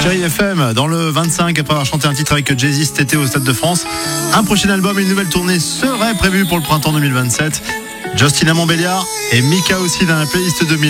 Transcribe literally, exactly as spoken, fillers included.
Chérie F M, dans le vingt-cinq, après avoir chanté un titre avec Jay-Z cet été au Stade de France, un prochain album et une nouvelle tournée seraient prévus pour le printemps deux mille vingt-sept. Justina Montbéliard et Mika aussi dans la playlist deux mille.